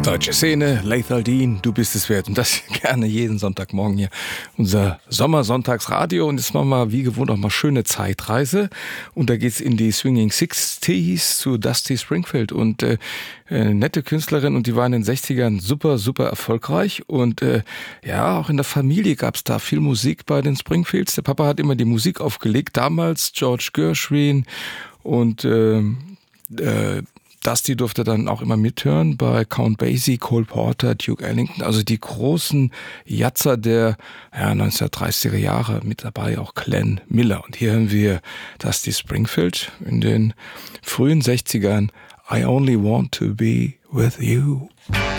Deutsche Szene, Lethal Dean, du bist es wert. Und das gerne jeden Sonntagmorgen hier. Unser Sommersonntagsradio. Und jetzt machen wir wie gewohnt auch mal schöne Zeitreise. Und da geht's in die Swinging Sixties zu Dusty Springfield. Und nette Künstlerin. Und die war in den 60ern super erfolgreich. Und ja, auch in der Familie gab's da viel Musik bei den Springfields. Der Papa hat immer die Musik aufgelegt. Damals George Gershwin und Dusty durfte dann auch immer mithören bei Count Basie, Cole Porter, Duke Ellington, also die großen Jatzer der 1930er Jahre, mit dabei auch Glenn Miller. Und hier hören wir Dusty Springfield in den frühen 60ern, I Only Want to Be With You.